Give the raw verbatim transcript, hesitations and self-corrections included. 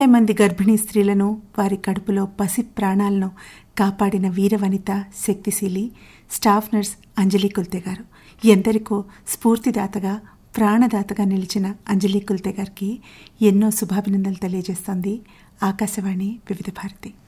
మంది గర్భిణీ స్త్రీలను, వారి కడుపులో పసి ప్రాణాలను కాపాడిన వీరవనిత, శక్తిశీలి స్టాఫ్ నర్స్ అంజలి కుల్తే గారు. ఎందరికో స్ఫూర్తిదాతగా, ప్రాణదాతగా నిలిచిన అంజలి కుల్తే గారికి ఎన్నో శుభాభినందనలు తెలియజేస్తోంది ఆకాశవాణి వివిధ భారతి.